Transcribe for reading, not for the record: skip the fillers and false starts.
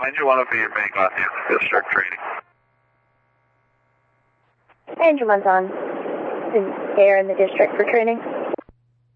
When do you want to be your bank on the district training? Andrew Monson is there in the district for training.